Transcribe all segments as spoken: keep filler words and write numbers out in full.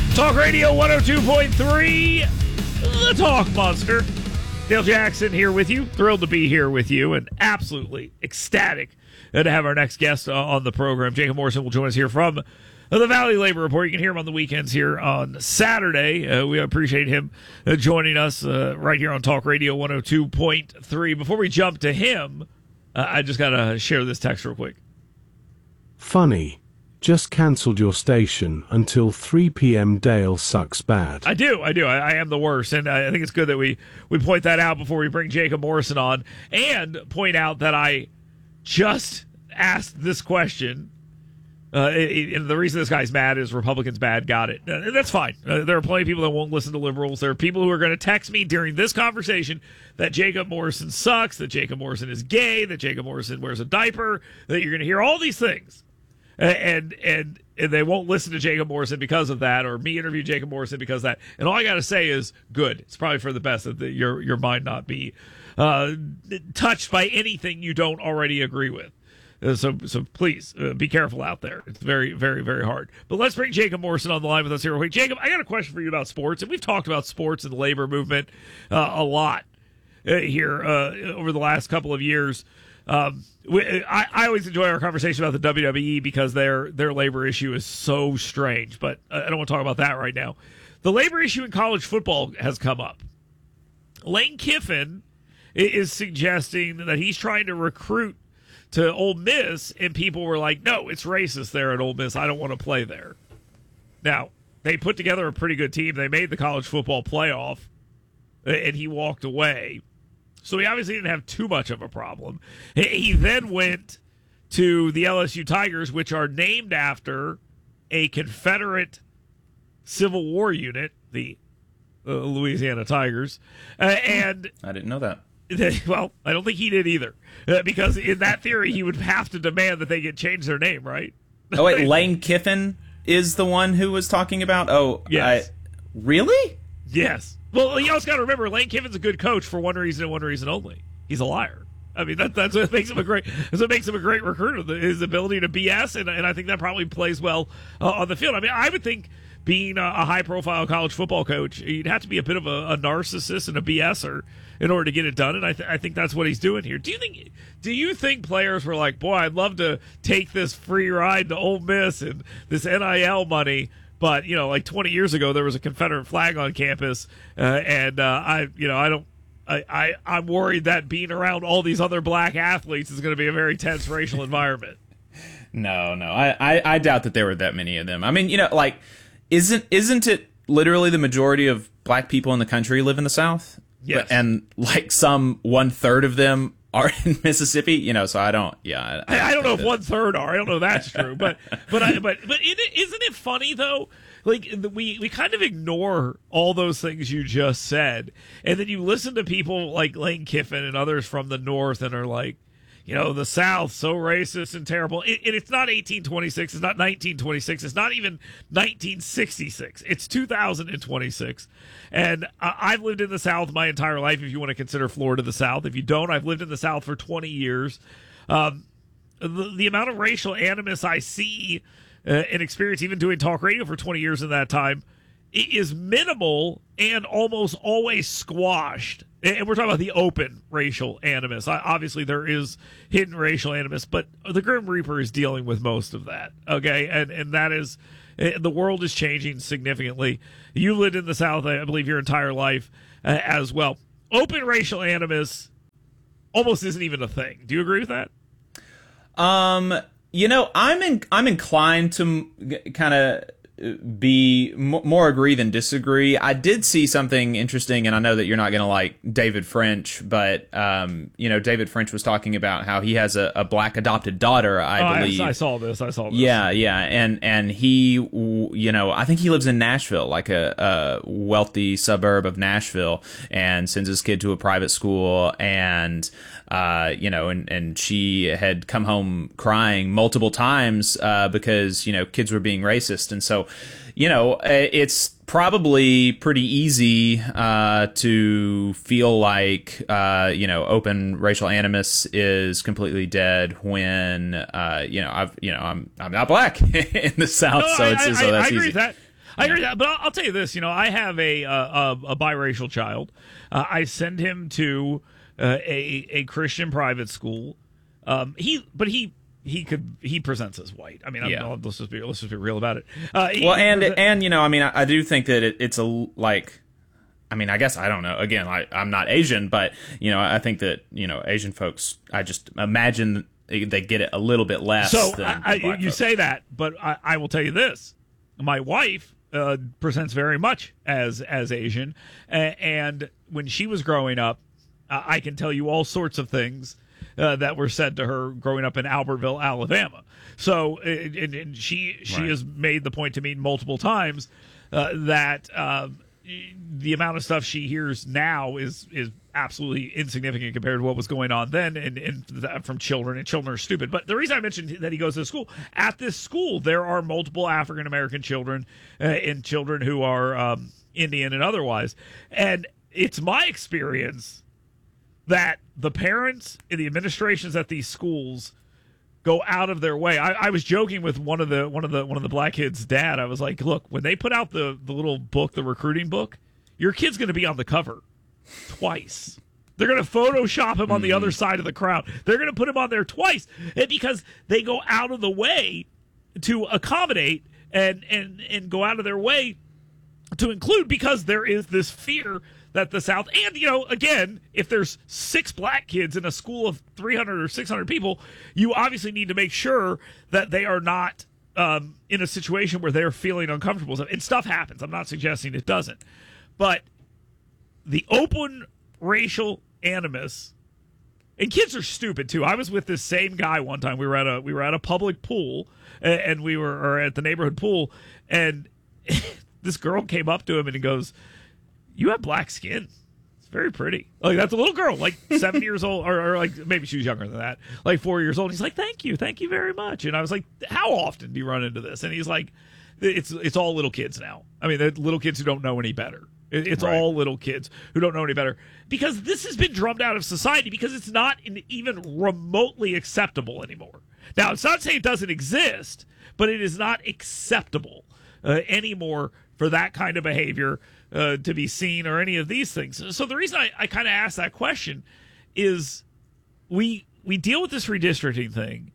Talk Radio one oh two point three, the Talk Monster. Dale Jackson here with you. Thrilled to be here with you and absolutely ecstatic to have our next guest on the program. Jacob Morrison will join us here from the Valley Labor Report. You can hear him on the weekends here on Saturday. Uh, we appreciate him uh, joining us uh, right here on Talk Radio one oh two point three. Before we jump to him, uh, I just got to share this text real quick. Funny. Just cancelled your station until three p.m. Dale sucks bad. I do, I do. I, I am the worst, and I think it's good that we, we point that out before we bring Jacob Morrison on, and point out that I just asked this question. Uh, it, and the reason this guy's mad is Republicans bad. Got it. Uh, that's fine. Uh, there are plenty of people that won't listen to liberals. There are people who are going to text me during this conversation that Jacob Morrison sucks, that Jacob Morrison is gay, that Jacob Morrison wears a diaper, that you're going to hear all these things. And, and and they won't listen to Jacob Morrison because of that, or me interview Jacob Morrison because of that. And all I got to say is, good. It's probably for the best that the, your your mind not be uh, touched by anything you don't already agree with. Uh, so so please uh, be careful out there. It's very, very, very hard. But let's bring Jacob Morrison on the line with us here real quick. Jacob, I got a question for you about sports. And we've talked about sports and the labor movement uh, a lot uh, here uh, over the last couple of years. Um, we, I, I always enjoy our conversation about the W W E because their their labor issue is so strange, but I don't want to talk about that right now. The labor issue in college football has come up. Lane Kiffin is suggesting that he's trying to recruit to Ole Miss, and people were like, no, it's racist there at Ole Miss. I don't want to play there. Now, they put together a pretty good team. They made the college football playoff, and he walked away. So he obviously didn't have too much of a problem. He then went to the L S U Tigers, which are named after a Confederate Civil War unit, the uh, Louisiana Tigers. Uh, and I didn't know that. Well, I don't think he did either, uh, because in that theory, he would have to demand that they get changed their name, right? Oh, wait, Lane Kiffin is the one who was talking about? Oh, yes. I, really? Yes. Well, you also got to remember, Lane Kiffin's a good coach for one reason and one reason only. He's a liar. I mean, that, that's what makes him a great. That's what makes him a great recruiter. His ability to B S, and, and I think that probably plays well uh, on the field. I mean, I would think being a, a high-profile college football coach, you'd have to be a bit of a, a narcissist and a BSer in order to get it done. And I, th- I think that's what he's doing here. Do you think? Do you think players were like, "Boy, I'd love to take this free ride to Ole Miss and this N I L money"? But, you know, like twenty years ago, there was a Confederate flag on campus, uh, and uh, I, you know, I don't, I, I, I'm worried that being around all these other black athletes is going to be a very tense racial environment. No, no, I, I, I doubt that there were that many of them. I mean, you know, like, isn't isn't it literally the majority of black people in the country live in the South? Yes. And, like, some one-third of them are in Mississippi, you know, so I don't, yeah. I, I, I don't know if one third are. I don't know if that's true, but but I, but but it, isn't it funny though? Like we we kind of ignore all those things you just said, and then you listen to people like Lane Kiffin and others from the North, and are like, you know, the South so racist and terrible. It, it, it's not eighteen twenty-six. It's not nineteen twenty-six. It's not even nineteen sixty-six. It's two thousand twenty-six. And uh, I've lived in the South my entire life, if you want to consider Florida the South. If you don't, I've lived in the South for twenty years. Um, the, the amount of racial animus I see uh, and experience, even doing talk radio for twenty years in that time, is minimal and almost always squashed. And we're talking about the open racial animus. Obviously, there is hidden racial animus, but the Grim Reaper is dealing with most of that. Okay, and and that is, the world is changing significantly. You lived in the South, I believe, your entire life uh, as well. Open racial animus almost isn't even a thing. Do you agree with that? Um, you know, I'm in, I'm inclined to kind of be m- more agree than disagree. I did see something interesting, and I know that you're not going to like David French, but um, you know, David French was talking about how he has a, a black adopted daughter. I oh, believe I, I saw this. I saw this. Yeah, yeah, and and he, you know, I think he lives in Nashville, like a, a wealthy suburb of Nashville, and sends his kid to a private school, and uh, you know, and and she had come home crying multiple times uh, because you know kids were being racist, and so. You know, it's probably pretty easy uh, to feel like, uh, you know, open racial animus is completely dead when, uh, you know, I've, you know, I'm I'm not black in the South, no, so I, it's I, so I, that's I agree easy. with that. I agree with that, but I'll, I'll tell you this. You know, I have a uh, a, a biracial child. Uh, I send him to uh, a a Christian private school. Um, he, but he he could he presents as white. I mean, I'm, Yeah. I'll, let's just be let's just be real about it. Uh, he- Well, he and present- and you know, I mean, I, I do think that it, it's a like. I mean, I guess I don't know. Again, I, I'm not Asian, but you know, I think that you know, Asian folks. I just imagine they get it a little bit less. So than, I, than I, black you folks. say that, but I, I will tell you this: my wife uh, presents very much as as Asian, a- and when she was growing up, uh, I can tell you all sorts of things uh, that were said to her growing up in Albertville, Alabama. So, and, and- and she she Right. has made the point to me multiple times uh, that. Uh, the amount of stuff she hears now is is absolutely insignificant compared to what was going on then, and, and that from children, and children are stupid. But the reason I mentioned that he goes to school, at this school, there are multiple African American children uh, and children who are um, Indian and otherwise. And it's my experience that the parents and the administrations at these schools go out of their way. I, I was joking with one of the one of the one of the black kids' dad. I was like, "Look, when they put out the the little book, the recruiting book, your kid's going to be on the cover twice. They're going to Photoshop him on the other side of the crowd. They're going to put him on there twice, and because they go out of the way to accommodate and and and go out of their way to include, because there is this fear that the South, and, you know, again, if there's six black kids in a school of three hundred or six hundred people, you obviously need to make sure that they are not um, in a situation where they're feeling uncomfortable. And stuff happens. I'm not suggesting it doesn't. But the open racial animus, and kids are stupid too. I was with this same guy one time. We were at a we were at a public pool, and we were or at the neighborhood pool, and this girl came up to him and he goes, "You have black skin. It's very pretty." Like, that's a little girl, like seven years old, or, or like maybe she was younger than that, like four years old. He's like, "Thank you, thank you very much." And I was like, "How often do you run into this?" And he's like, "It's it's all little kids now. I mean, they're little kids who don't know any better. It, it's Right. all little kids who don't know any better, because this has been drummed out of society because it's not in, even remotely acceptable anymore." Now, it's not saying it doesn't exist, but it is not acceptable uh, anymore for that kind of behavior uh, to be seen, or any of these things. So the reason I, I kind of asked that question is we we deal with this redistricting thing,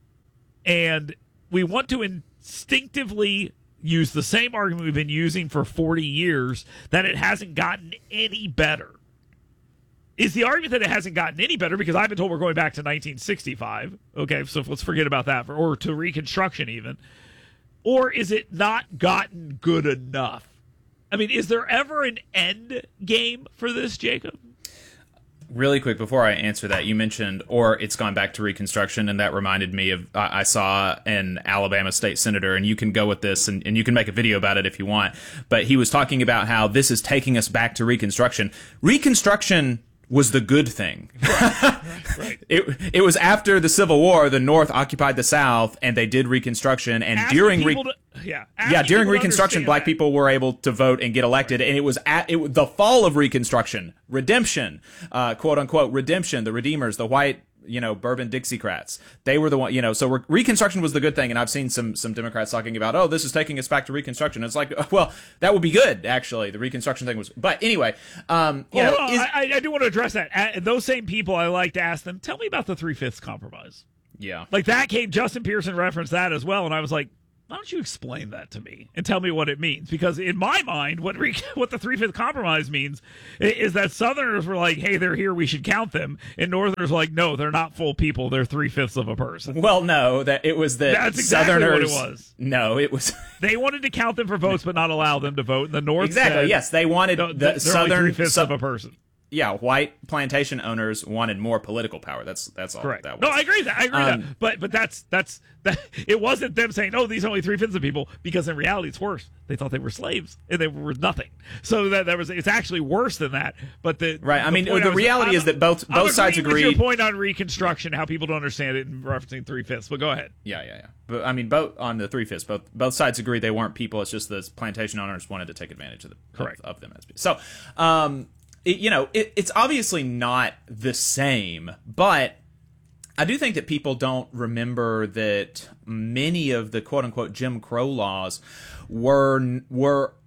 and we want to instinctively use the same argument we've been using for forty years, that it hasn't gotten any better. Is the argument that it hasn't gotten any better because I've been told we're going back to nineteen sixty-five? Okay, so let's forget about that, for, or to Reconstruction even. Or is it not gotten good enough? I mean, is there ever an end game for this, Jacob? Really quick, before I answer that, you mentioned, or it's gone back to Reconstruction, and that reminded me of, I I saw an Alabama state senator, and you can go with this, and, and you can make a video about it if you want, but he was talking about how this is taking us back to Reconstruction. Reconstruction was the good thing. Right, right. It it was after the Civil War, the North occupied the South, and they did Reconstruction, and Asking during Re- people to- yeah, yeah, asking during people to Reconstruction, understand black that. people were able to vote and get elected, and it was at it, the fall of Reconstruction, redemption, uh, quote unquote, redemption, the Redeemers, the white, you know, bourbon Dixiecrats. They were the one, you know, so re- Reconstruction was the good thing, and I've seen some some Democrats talking about, oh, this is taking us back to Reconstruction. It's like, well, that would be good, actually. The Reconstruction thing was, but anyway, um, you Well, know, hold on, is, I, I do want to address that. Uh, those same people, I like to ask them, tell me about the Three-Fifths Compromise. yeah. Like, that came, Justin Pearson referenced that as well, and I was like, why don't you explain that to me and tell me what it means? Because in my mind, what re- what the Three-Fifth Compromise means i- is that Southerners were like, hey, they're here, we should count them. And Northerners were like, no, they're not full people, they're three-fifths of a person. Well, no, that it was that That's exactly what it Southerners. was. No, it was They wanted to count them for votes but not allow them to vote. And the North exactly said, yes. They wanted no, the they're Southern only three-fifths Sou- of a person. yeah, white plantation owners wanted more political power. That's that's all Correct. that was. No, I agree with that. I agree with Um, that. But but that's that's that. It wasn't them saying, "Oh, these are only three fifths of people," because in reality, it's worse. They thought they were slaves and they were nothing. So that that was it's actually worse than that. But the Right. I the mean, point the was- reality I'm- is that both I'm both sides agreeing with agree. your point on Reconstruction, how people don't understand it, in referencing three fifths. But go ahead. Yeah, yeah, yeah. But I mean, both on the three fifths, both both sides agree they weren't people. It's just the plantation owners wanted to take advantage of the Correct. of, of them as people. So, um, it, you know, it, it's obviously not the same, but I do think that people don't remember that many of the quote unquote Jim Crow laws were were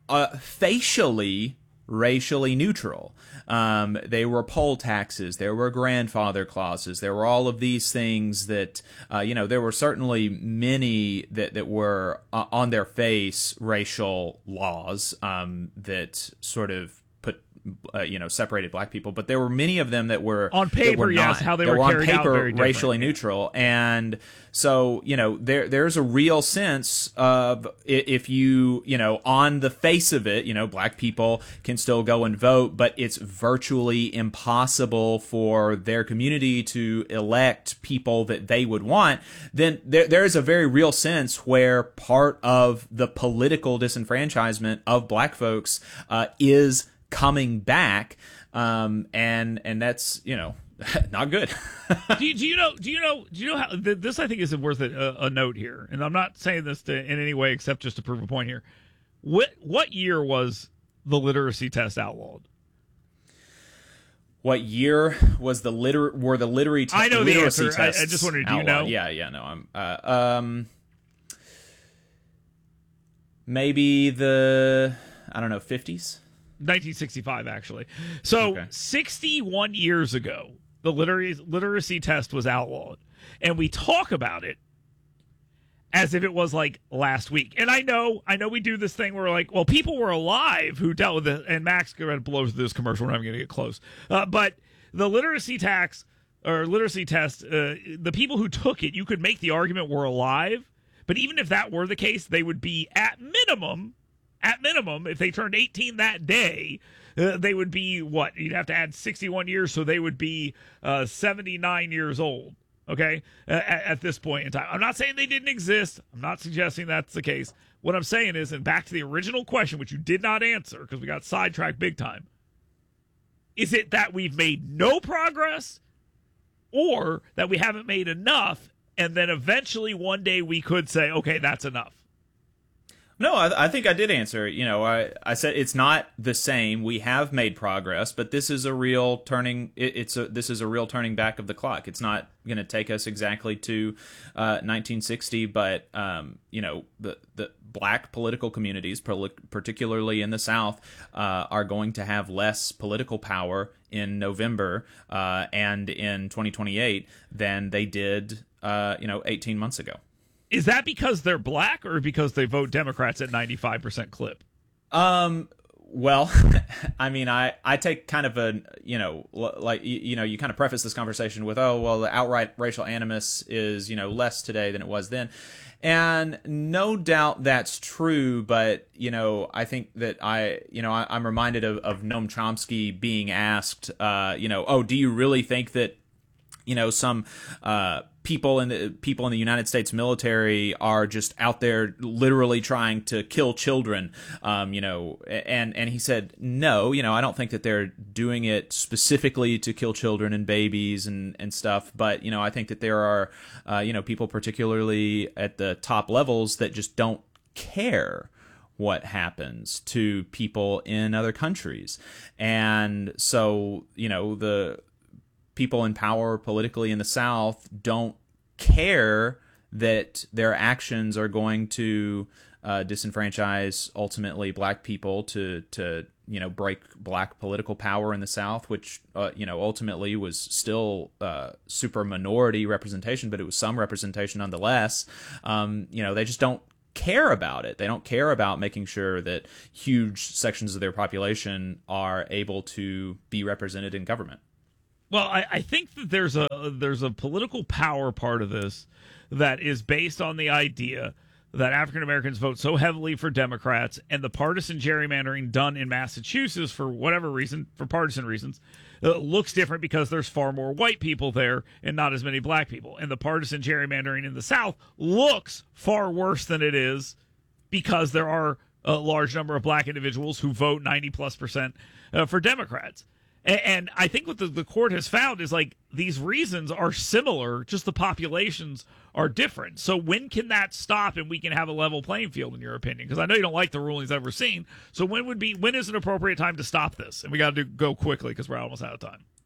uh, facially racially neutral. Um, they were poll taxes, there were grandfather clauses, there were all of these things that, uh, you know, there were certainly many that, that were uh, on their face racial laws um, that sort of put, uh, you know, separated black people, but there were many of them that were on paper, that were yes, not, how they that were, were carried on paper out very racially neutral. And so, you know, there there's a real sense of if you, you know, on the face of it, you know, black people can still go and vote, but it's virtually impossible for their community to elect people that they would want, then there there is a very real sense where part of the political disenfranchisement of black folks uh, is coming back, um, and and that's, you know, not good. do, you, do you know? Do you know? Do you know how th- this? I think is worth a, a note here, and I'm not saying this to, in any way except just to prove a point here. What what year was the literacy test outlawed? What year was the liter were the literary te- I know the literacy answer. I, I tests just wondered. Do you outlawed? know? Yeah, yeah. No, I'm. Uh, um, maybe the I don't know fifties. nineteen sixty-five, actually. So, Okay. sixty-one years ago, the literacy, literacy test was outlawed. And we talk about it as if it was like last week. And I know, I know we do this thing where we're like, well, people were alive who dealt with it. And Max blows through this commercial. We're not going to get close. Uh, but the literacy tax or literacy test, uh, the people who took it, you could make the argument were alive. But even if that were the case, they would be at minimum. At minimum, if they turned eighteen that day, uh, they would be, what? You'd have to add sixty-one years, so they would be uh, seventy-nine years old, okay, uh, at, at this point in time. I'm not saying they didn't exist. I'm not suggesting that's the case. What I'm saying is, and back to the original question, which you did not answer because we got sidetracked big time, is it that we've made no progress or that we haven't made enough, and then eventually one day we could say, okay, that's enough? No, I, I think I did answer. You know, I, I said it's not the same. We have made progress, but this is a real turning. It, it's a this is a real turning back of the clock. It's not going to take us exactly to uh, nineteen sixty, but um, you know, the the black political communities, particularly in the South, uh, are going to have less political power in November uh, and in twenty twenty-eight than they did, uh, you know, eighteen months ago. Is that because they're black or because they vote Democrats at ninety-five percent clip? Um, well, I mean, I, I take kind of a, you know, like, you, you know, you kind of preface this conversation with, oh, well, the outright racial animus is, you know, less today than it was then. And no doubt that's true. But, you know, I think that I, you know, I, I'm reminded of, of Noam Chomsky being asked, uh, you know, oh, do you really think that, you know, some uh, people in the people in the United States military are just out there literally trying to kill children? Um, you know, and and he said, no, you know, I don't think that they're doing it specifically to kill children and babies and, and stuff. But, you know, I think that there are, uh, you know, people particularly at the top levels that just don't care what happens to people in other countries. And so, you know, the people in power politically in the South don't care that their actions are going to uh, disenfranchise ultimately black people, to to you know break black political power in the South, which uh, you know ultimately was still uh, super minority representation, but it was some representation nonetheless. Um, you know they just don't care about it. They don't care about making sure that huge sections of their population are able to be represented in government. Well, I, I think that there's a there's a political power part of this that is based on the idea that African Americans vote so heavily for Democrats, and the partisan gerrymandering done in Massachusetts for whatever reason, for partisan reasons, uh, looks different because there's far more white people there and not as many black people. And the partisan gerrymandering in the South looks far worse than it is because there are a large number of black individuals who vote ninety plus percent uh, for Democrats. And I think what the, the court has found is like these reasons are similar, just the populations are different. So when can that stop and we can have a level playing field, in your opinion? Because I know you don't like the rulings I've ever seen. So when would be when is an appropriate time to stop this? And we got to go quickly because we're almost out of time.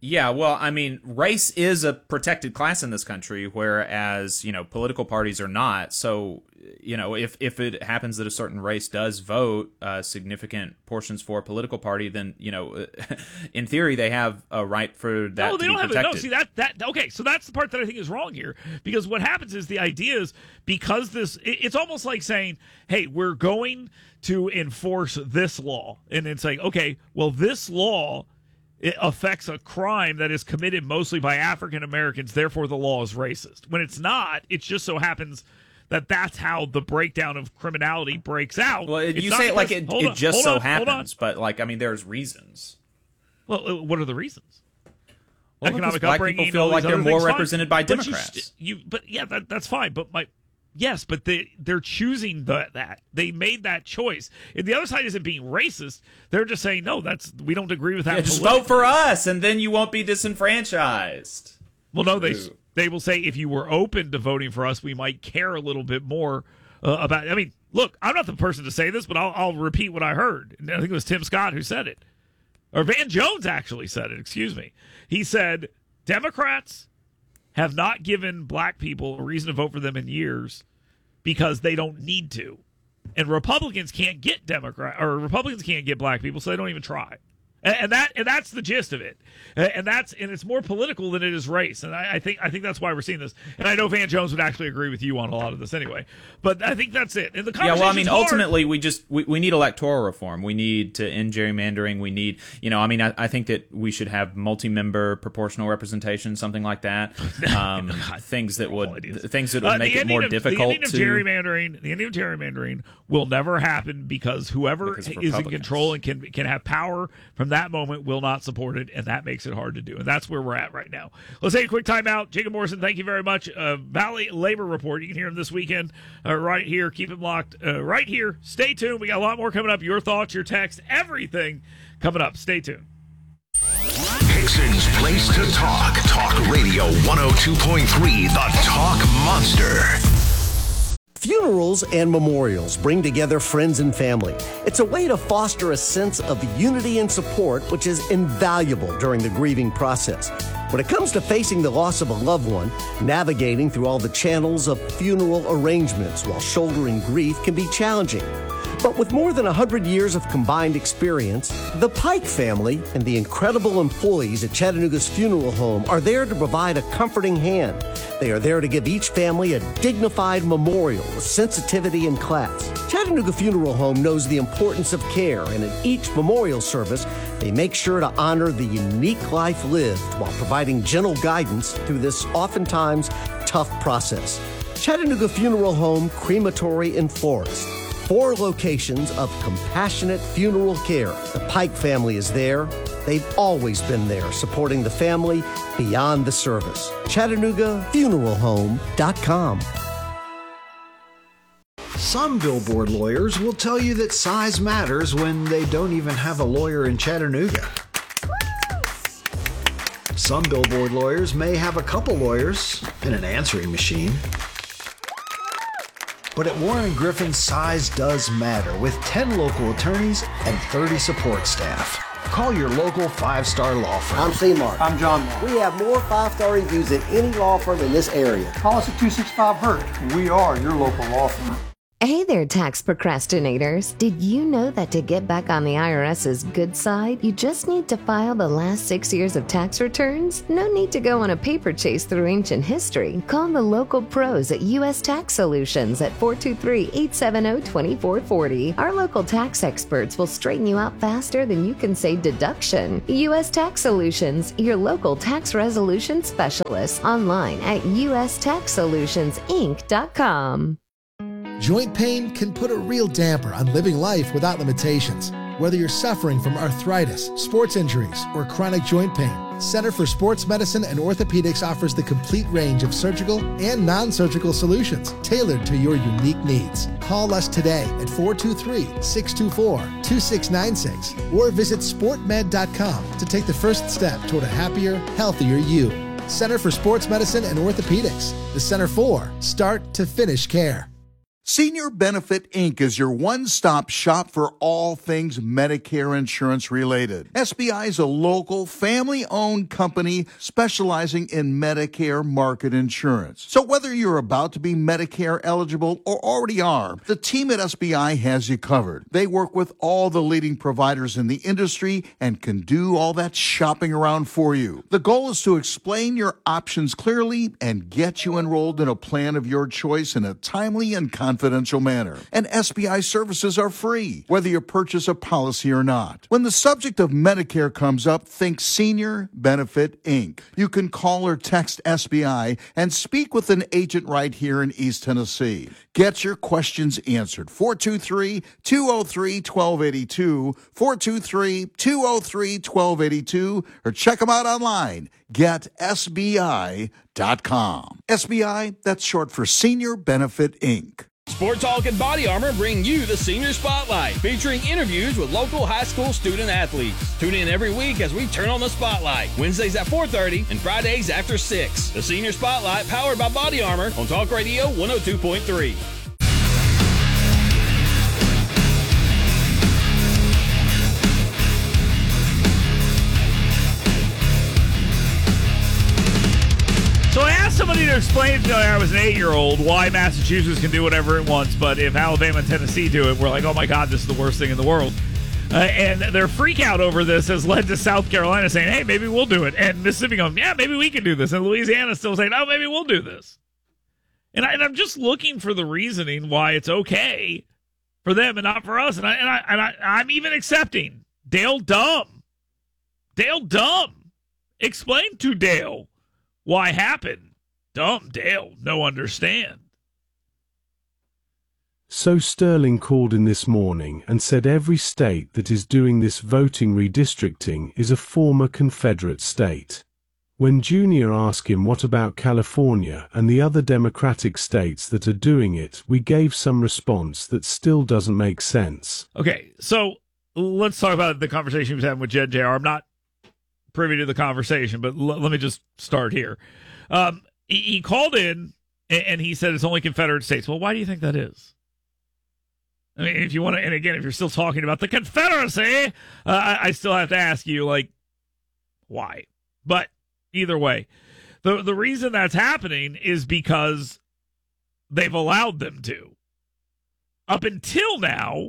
Yeah, well, I mean, race is a protected class in this country, whereas, you know, political parties are not. So, you know, if, if it happens that a certain race does vote uh, significant portions for a political party, then, you know, in theory, they have a right for that no, to they be don't have protected. it. No, see, that, that, okay, so that's the part that I think is wrong here. Because what happens is the idea is because this, it, it's almost like saying, hey, we're going to enforce this law. And it's like, okay, well, this law it affects a crime that is committed mostly by African Americans, therefore the law is racist. When it's not, it just so happens that that's how the breakdown of criminality breaks out. Well, it's you not say it like because, it, it on, just so on, happens, but like, I mean, there's reasons. Well, what are the reasons? Well, Economic black upbringing, people feel like they're more things, represented fine. by But Democrats. You, you, but yeah, that, that's fine. But my yes, but they they're choosing the, that they made that choice. And the other side isn't being racist; they're just saying no. That's we don't agree with that. Yeah, just vote for us, and then you won't be disenfranchised. Well, no, they they will say if you were open to voting for us, we might care a little bit more uh, about. I mean, look, I'm not the person to say this, but I'll, I'll repeat what I heard. I think it was Tim Scott who said it, or Van Jones actually said it. Excuse me. He said Democrats have not given black people a reason to vote for them in years because they don't need to. And Republicans can't get Democrat or Republicans can't get black people, so they don't even try. And, and that and that's the gist of it. And that's and it's more political than it is race. And I, I think I think that's why we're seeing this. And I know Van Jones would actually agree with you on a lot of this anyway. But I think that's it. And the yeah, well, I mean, hard. ultimately, we just we, we need electoral reform. We need to end gerrymandering. We need, you know, I mean, I, I think that we should have multi-member proportional representation, something like that. Um, things that would things that would uh, make it more of, difficult. The ending of to, gerrymandering, the ending of gerrymandering will never happen because whoever because is in control and can can have power from that moment will not support it, and that makes it hard to do. And that's where we're at right now. Let's take a quick timeout. Jacob Morrison, thank you very much. Uh, Valley Labor Report. You can hear him this weekend uh, right here. Keep him locked uh, right here. Stay tuned. We got a lot more coming up. Your thoughts, your text, everything coming up. Stay tuned. Hickson's Place to Talk. Talk Radio one oh two point three, the Talk Monster. Funerals and memorials bring together friends and family. It's a way to foster a sense of unity and support, which is invaluable during the grieving process. When it comes to facing the loss of a loved one, navigating through all the channels of funeral arrangements while shouldering grief can be challenging. But with more than one hundred years of combined experience, the Pike family and the incredible employees at Chattanooga's funeral home are there to provide a comforting hand. They are there to give each family a dignified memorial with sensitivity and class. Chattanooga Funeral Home knows the importance of care, and in each memorial service, they make sure to honor the unique life lived while providing gentle guidance through this oftentimes tough process. Chattanooga Funeral Home, Crematory, and Florist. Four locations of compassionate funeral care. The Pike family is there. They've always been there, supporting the family beyond the service. Chattanooga Funeral Home dot com. Some billboard lawyers will tell you that size matters when they don't even have a lawyer in Chattanooga. Some billboard lawyers may have a couple lawyers and an answering machine. But at Warren and Griffin, size does matter, with ten local attorneys and thirty support staff. Call your local five-star law firm. I'm C-Mark. I'm John Mark. We have more five-star reviews than any law firm in this area. Call us at two six five Hurt. We are your local law firm. Hey there, tax procrastinators. Did you know that to get back on the IRS's good side, you just need to file the last six years of tax returns? No need to go on a paper chase through ancient history. Call the local pros at U S Tax Solutions at four two three, eight seven zero, two four four zero. Our local tax experts will straighten you out faster than you can say deduction. U S Tax Solutions, your local tax resolution specialist. Online at U S tax solutions inc dot com. Joint pain can put a real damper on living life without limitations. Whether you're suffering from arthritis, sports injuries, or chronic joint pain, Center for Sports Medicine and Orthopedics offers the complete range of surgical and non-surgical solutions tailored to your unique needs. Call us today at four two three, six two four, two six nine six or visit sport med dot com to take the first step toward a happier, healthier you. Center for Sports Medicine and Orthopedics, the Center for Start to Finish Care. Senior Benefit Incorporated is your one-stop shop for all things Medicare insurance related. S B I is a local, family-owned company specializing in Medicare market insurance. So whether you're about to be Medicare eligible or already are, the team at S B I has you covered. They work with all the leading providers in the industry and can do all that shopping around for you. The goal is to explain your options clearly and get you enrolled in a plan of your choice in a timely and confidential manner. And S B I services are free, whether you purchase a policy or not. When the subject of Medicare comes up, think Senior Benefit Incorporated. You can call or text S B I and speak with an agent right here in East Tennessee. Get your questions answered. four two three, two oh three, one two eight two, four two three, two oh three, one two eight two, or check them out online. get S B I dot com. S B I, that's short for Senior Benefit Incorporated. Sport Talk and Body Armor bring you the Senior Spotlight, featuring interviews with local high school student athletes. Tune in every week as we turn on the spotlight, Wednesdays at four thirty and Fridays after six. The Senior Spotlight, powered by Body Armor on Talk Radio one oh two point three. So I asked somebody to explain to me I was an eight-year-old why Massachusetts can do whatever it wants, but if Alabama and Tennessee do it, we're like, oh my God, this is the worst thing in the world. Uh, and their freak out over this has led to South Carolina saying, hey, maybe we'll do it. And Mississippi going, yeah, maybe we can do this. And Louisiana still saying, oh, maybe we'll do this. And, I, and I'm just looking for the reasoning why it's okay for them and not for us. And, I, and, I, and I, I'm even accepting Dale Dumb. Dale Dumb. Explain to Dale why happened. Dumb Dale, no understand. So Sterling called in this morning and said every state that is doing this voting redistricting is a former Confederate state. When Junior asked him what about California and the other Democratic states that are doing it, we gave some response that still doesn't make sense. Okay, so let's talk about the conversation he was having with Jed J R. I'm not privy to the conversation, but l- let me just start here. Um, he, he called in and, and he said it's only Confederate states. Well, why do you think that is? I mean, if you want to, and again, if you're still talking about the Confederacy, uh, I, I still have to ask you, like, why? But either way, the the reason that's happening is because they've allowed them to. Up until now,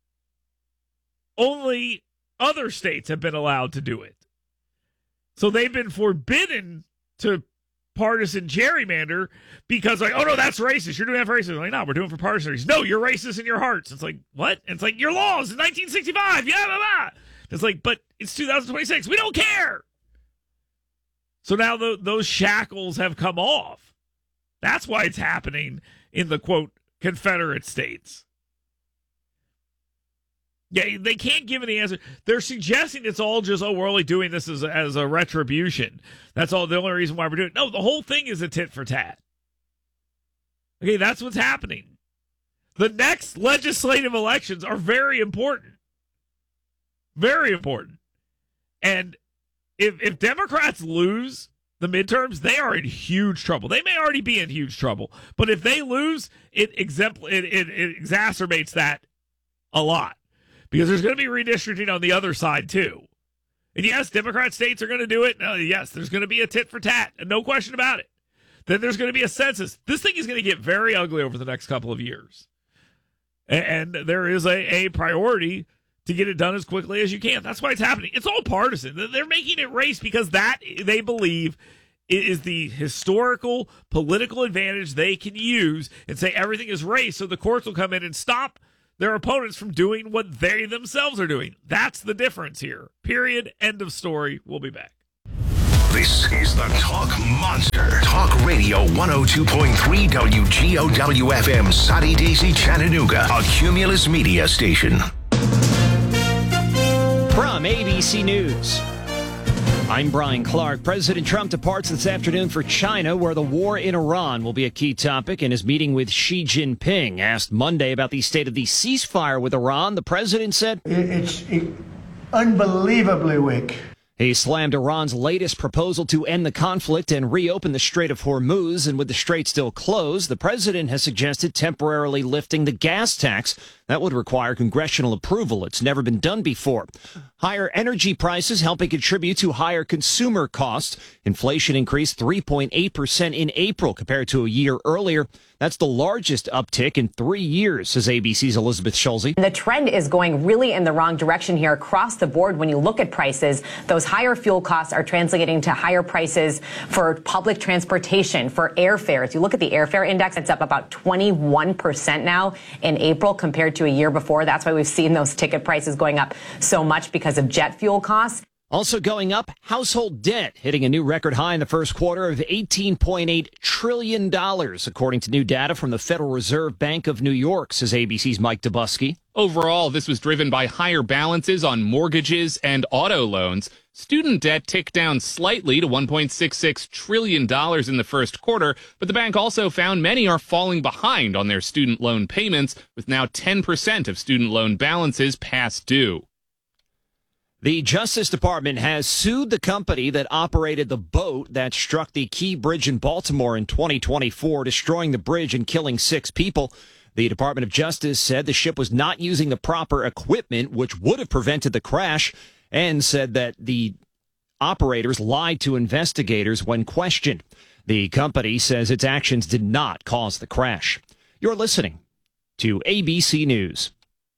only other states have been allowed to do it. So they've been forbidden to partisan gerrymander because, like, oh, no, that's racist. You're doing that for racist. Like, no, we're doing it for partisan reasons. No, you're racist in your hearts. It's like, what? It's like, your laws in nineteen sixty-five. Yeah, blah, blah. It's like, but it's two thousand twenty-six. We don't care. So now the, those shackles have come off. That's why it's happening in the, quote, Confederate states. Yeah, they can't give any answer. They're suggesting it's all just, oh, we're only doing this as a, as a retribution. That's all. The only reason why we're doing it. No, the whole thing is a tit for tat. Okay, that's what's happening. The next legislative elections are very important. Very important. And if if Democrats lose the midterms, they are in huge trouble. They may already be in huge trouble, but if they lose, it exempl- it, it, it exacerbates that a lot. Because there's going to be redistricting on the other side, too. And yes, Democrat states are going to do it. Uh, yes, there's going to be a tit for tat, and no question about it. Then there's going to be a census. This thing is going to get very ugly over the next couple of years. And, and there is a, a priority to get it done as quickly as you can. That's why it's happening. It's all partisan. They're making it race because that, they believe, is the historical political advantage they can use and say everything is race, so the courts will come in and stop their opponents from doing what they themselves are doing. That's the difference here. Period. End of story. We'll be back. This is the Talk Monster. Talk Radio one oh two point three W G O W F M, Soddy Daisy, Chattanooga, a Cumulus media station. From A B C News, I'm Brian Clark. President Trump departs this afternoon for China, where the war in Iran will be a key topic in his meeting with Xi Jinping. Asked Monday about the state of the ceasefire with Iran, the president said, It's unbelievably weak. He slammed Iran's latest proposal to end the conflict and reopen the Strait of Hormuz. And with the strait still closed, the president has suggested temporarily lifting the gas tax. That would require congressional approval. It's never been done before. Higher energy prices helping contribute to higher consumer costs. Inflation increased three point eight percent in April compared to a year earlier. That's the largest uptick in three years, says A B C's Elizabeth Schulze. The trend is going really in the wrong direction here across the board. When you look at prices, those higher fuel costs are translating to higher prices for public transportation, for airfares. You look at the airfare index, it's up about twenty-one percent now in April compared to a year before. That's why we've seen those ticket prices going up so much because of jet fuel costs. Also going up, household debt hitting a new record high in the first quarter of eighteen point eight trillion dollars, according to new data from the Federal Reserve Bank of New York, says A B C's Mike Dubusky. Overall, this was driven by higher balances on mortgages and auto loans. Student debt ticked down slightly to one point six six trillion dollars in the first quarter, but the bank also found many are falling behind on their student loan payments, with now ten percent of student loan balances past due. The Justice Department has sued the company that operated the boat that struck the Key Bridge in Baltimore in twenty twenty-four, destroying the bridge and killing six people. The Department of Justice said the ship was not using the proper equipment, which would have prevented the crash, and said that the operators lied to investigators when questioned. The company says its actions did not cause the crash. You're listening to A B C News.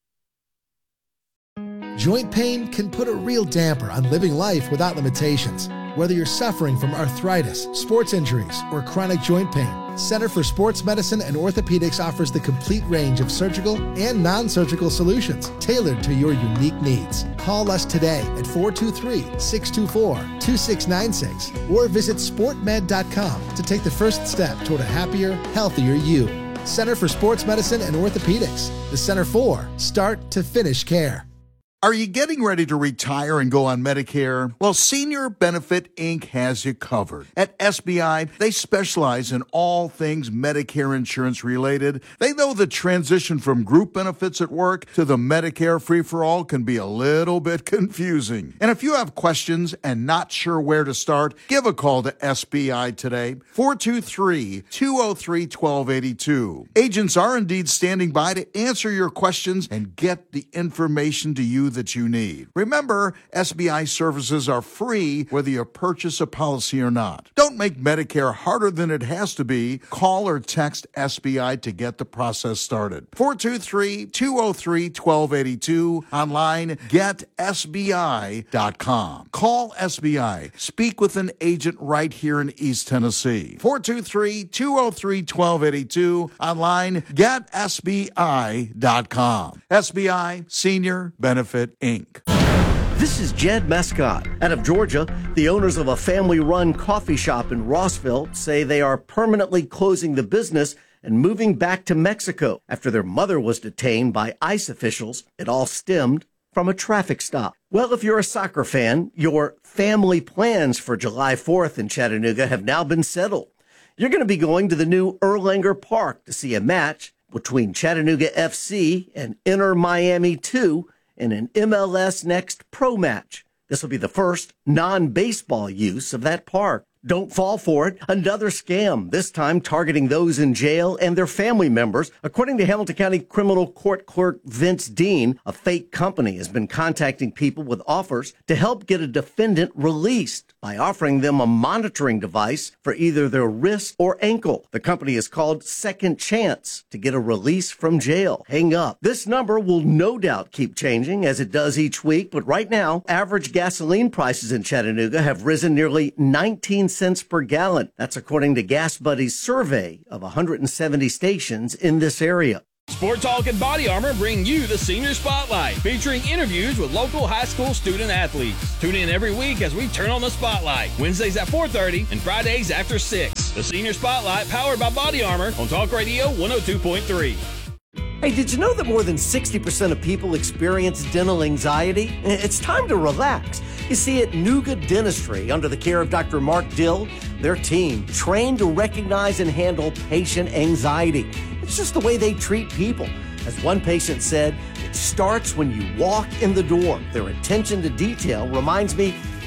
Joint pain can put a real damper on living life without limitations. Whether you're suffering from arthritis, sports injuries, or chronic joint pain, Center for Sports Medicine and Orthopedics offers the complete range of surgical and non-surgical solutions tailored to your unique needs. Call us today at four two three, six two four, two six nine six or visit sport med dot com to take the first step toward a happier, healthier you. Center for Sports Medicine and Orthopedics, the Center for Start to Finish Care. Are you getting ready to retire and go on Medicare? Well, Senior Benefit Incorporated has you covered. At S B I, they specialize in all things Medicare insurance related. They know the transition from group benefits at work to the Medicare free-for-all can be a little bit confusing. And if you have questions and not sure where to start, give a call to S B I today, four two three, two oh three, one two eight two. Agents are indeed standing by to answer your questions and get the information to you that you need. Remember, S B I services are free whether you purchase a policy or not. Don't make Medicare harder than it has to be. Call or text S B I to get the process started. four two three, two oh three, one two eight two. Online, get S B I dot com. Call S B I. Speak with an agent right here in East Tennessee. four two three, two oh three, one two eight two. Online, get S B I dot com. S B I, Senior Benefit Incorporated. This is Jed Mescott. Out of Georgia, the owners of a family-run coffee shop in Rossville say they are permanently closing the business and moving back to Mexico after their mother was detained by ICE officials. It all stemmed from a traffic stop. Well, if you're a soccer fan, your family plans for July fourth in Chattanooga have now been settled. You're going to be going to the new Erlanger Park to see a match between Chattanooga F C and Inter Miami two in an M L S Next Pro match. This will be the first non-baseball use of that park. Don't fall for it. Another scam, this time targeting those in jail and their family members. According to Hamilton County Criminal Court Clerk Vince Dean, a fake company has been contacting people with offers to help get a defendant released by offering them a monitoring device for either their wrist or ankle. The company is called Second Chance to get a release from jail. Hang up. This number will no doubt keep changing as it does each week, but right now, average gasoline prices in Chattanooga have risen nearly nineteen cents per gallon. That's according to Gas Buddy's survey of one hundred seventy stations in this area. Sport Talk and Body Armor bring you the Senior Spotlight, featuring interviews with local high school student athletes. Tune in every week as we turn on the spotlight, Wednesdays at four thirty and Fridays after six. The Senior Spotlight, powered by Body Armor on Talk Radio one oh two point three. Hey, did you know that more than sixty percent of people experience dental anxiety? It's time to relax. You see, at Nuga Dentistry, under the care of Doctor Mark Dill, their team trained to recognize and handle patient anxiety. It's just the way they treat people. As one patient said, it starts when you walk in the door. Their attention to detail reminds me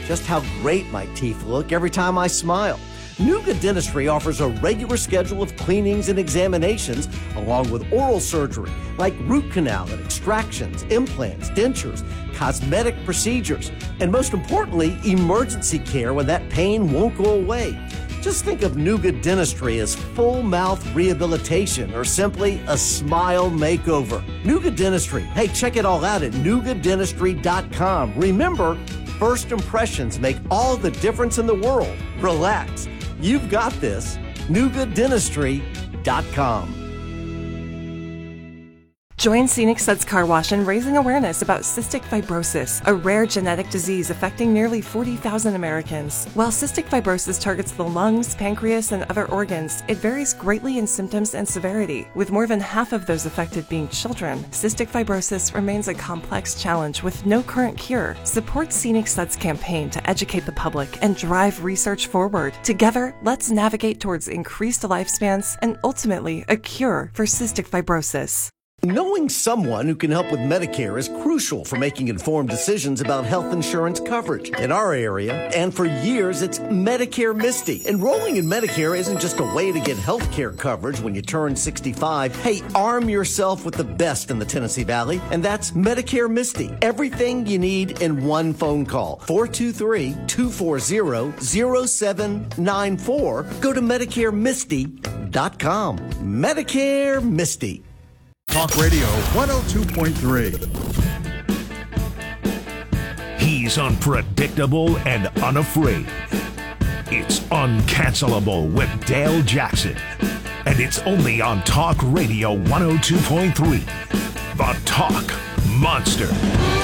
just how great my teeth look every time I smile. Nuga Dentistry offers a regular schedule of cleanings and examinations along with oral surgery like root canal and extractions, implants, dentures, cosmetic procedures, and most importantly, emergency care when that pain won't go away. Just think of Nuga Dentistry as full mouth rehabilitation or simply a smile makeover. Nuga Dentistry. Hey, check it all out at nuga dentistry dot com. Remember, first impressions make all the difference in the world. Relax. You've got this. nuga dentistry dot com. Join Scenic Suds Car Wash in raising awareness about cystic fibrosis, a rare genetic disease affecting nearly forty thousand Americans. While cystic fibrosis targets the lungs, pancreas, and other organs, it varies greatly in symptoms and severity. With more than half of those affected being children, cystic fibrosis remains a complex challenge with no current cure. Support Scenic Suds' campaign to educate the public and drive research forward. Together, let's navigate towards increased lifespans and ultimately a cure for cystic fibrosis. Knowing someone who can help with Medicare is crucial for making informed decisions about health insurance coverage. In our area, and for years, it's Medicare Misty. Enrolling in Medicare isn't just a way to get health care coverage when you turn sixty-five. Hey, arm yourself with the best in the Tennessee Valley, and that's Medicare Misty. Everything you need in one phone call. four two three, two four zero, zero seven nine four. Go to medicare misty dot com. Medicare Misty. Talk Radio one oh two point three. He's unpredictable and unafraid. It's Uncancelable with Dale Jackson. And it's only on Talk Radio one oh two point three. The Talk Monster.